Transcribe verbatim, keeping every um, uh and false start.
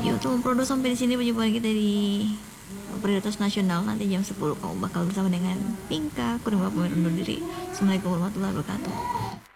Yuk tuh Pro sampai di sini perjumpaan kita di Prioritas Nasional. Nanti jam sepuluh kamu bakal bersama dengan Pinka. Kurang pamit undur diri. Assalamualaikum warahmatullahi wabarakatuh.